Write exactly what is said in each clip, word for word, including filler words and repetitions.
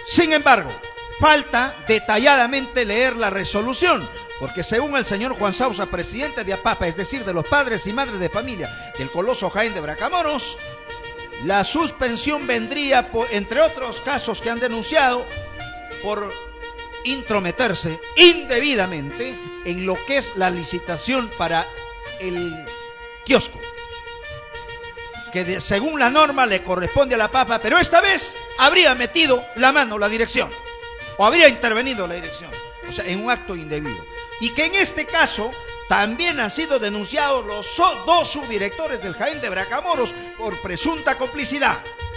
Sin embargo, falta detalladamente leer la resolución, porque según el señor Juan Sausa, presidente de APAPA, es decir, de los padres y madres de familia del Coloso Jaén de Bracamoros, la suspensión vendría, por, entre otros casos que han denunciado, por intrometerse indebidamente en lo que es la licitación para el kiosco, que de, según la norma le corresponde a la APAPA, pero esta vez habría metido la mano la dirección, o habría intervenido la dirección, o sea, en un acto indebido. Y que en este caso también han sido denunciados los dos subdirectores del Jaén de Bracamoros por presunta complicidad,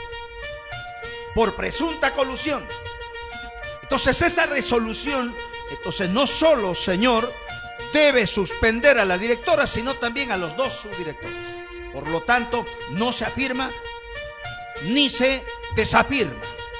por presunta colusión. Entonces esa resolución, entonces no solo, señor, debe suspender a la directora, sino también a los dos subdirectores. Por lo tanto, no se afirma ni se desafirma.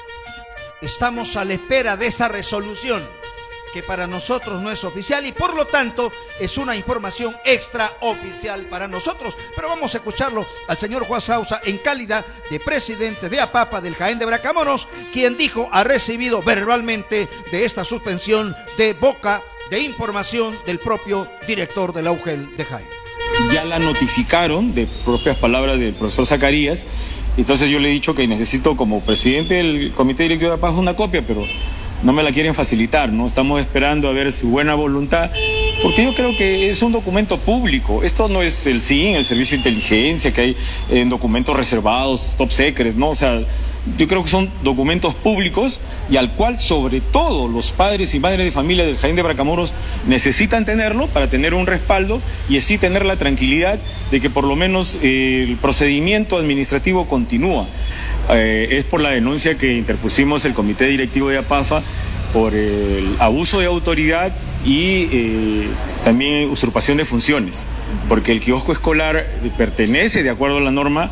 Estamos a la espera de esa resolución, que para nosotros no es oficial y por lo tanto es una información extraoficial para nosotros. Pero vamos a escucharlo al señor Juan Sausa en calidad de presidente de APAPA del Jaén de Bracamoros, quien dijo ha recibido verbalmente de esta suspensión de boca de información del propio director de la U G E L de Jaén. Ya la notificaron, de propias palabras del profesor Zacarías, entonces yo le he dicho que necesito como presidente del Comité Directivo de APAPA una copia, pero no me la quieren facilitar, ¿no? Estamos esperando a ver su buena voluntad, porque yo creo que es un documento público. Esto no es el S I N, el Servicio de Inteligencia, que hay en documentos reservados, top secret, ¿no? O sea, yo creo que son documentos públicos y al cual, sobre todo, los padres y madres de familia del Jaén de Bracamoros necesitan tenerlo para tener un respaldo y así tener la tranquilidad de que por lo menos eh, el procedimiento administrativo continúa. Eh, es por la denuncia que interpusimos el Comité Directivo de APAPA por el abuso de autoridad y eh, también usurpación de funciones, porque el kiosco escolar pertenece, de acuerdo a la norma,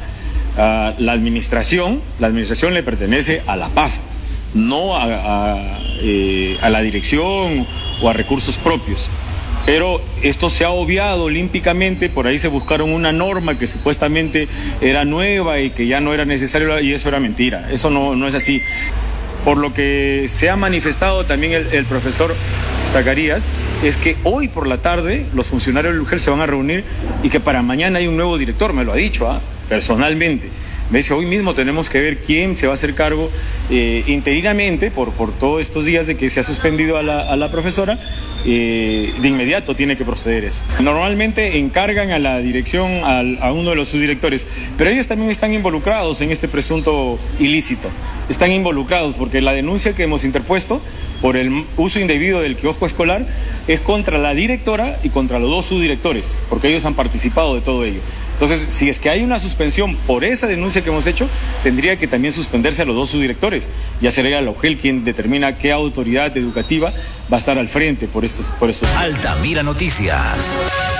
a la administración, la administración le pertenece a la APAPA, no a, a, eh, a la dirección o a recursos propios. Pero esto se ha obviado olímpicamente, por ahí se buscaron una norma que supuestamente era nueva y que ya no era necesario, y eso era mentira, eso no, no es así. Por lo que se ha manifestado también el, el profesor Zacarías, es que hoy por la tarde los funcionarios del U G E L se van a reunir y que para mañana hay un nuevo director, me lo ha dicho, ¿eh? personalmente. Me dice, hoy mismo tenemos que ver quién se va a hacer cargo eh, interinamente por, por todos estos días de que se ha suspendido a la, a la profesora. Eh, de inmediato tiene que proceder eso. Normalmente encargan a la dirección al, a uno de los subdirectores, pero ellos también están involucrados en este presunto ilícito. Están involucrados porque la denuncia que hemos interpuesto por el uso indebido del kiosco escolar es contra la directora y contra los dos subdirectores, porque ellos han participado de todo ello. Entonces, si es que hay una suspensión por esa denuncia que hemos hecho, tendría que también suspenderse a los dos subdirectores. Ya sería la U G E L quien determina qué autoridad educativa va a estar al frente por estos, por estos. Altamira Noticias.